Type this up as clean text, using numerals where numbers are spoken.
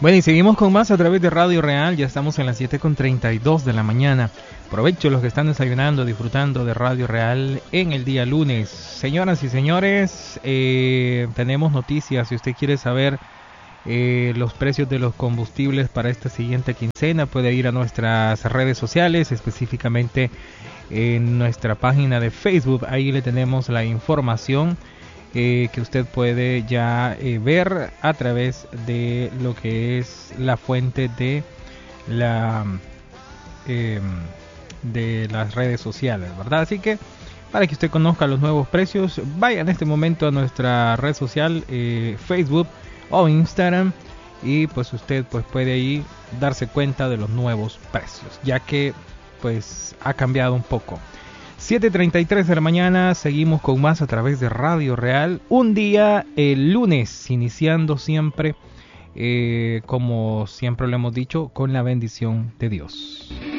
Bueno, y seguimos con más a través de Radio Real. Ya estamos en las 7:32 de la mañana. Provecho los que están desayunando, disfrutando de Radio Real en el día lunes. Señoras y señores, tenemos noticias. Si usted quiere saber los precios de los combustibles para esta siguiente quincena, puede ir a nuestras redes sociales, específicamente en nuestra página de Facebook. Ahí le tenemos la información que usted puede ya ver a través de lo que es la fuente de las redes sociales, ¿verdad? Así que para que usted conozca los nuevos precios, vaya en este momento a nuestra red social Facebook o Instagram, y pues usted pues puede ahí darse cuenta de los nuevos precios, ya que pues ha cambiado un poco. 7:33 de la mañana, seguimos con más a través de Radio Real. Un día, el lunes, iniciando siempre, como siempre lo hemos dicho, con la bendición de Dios.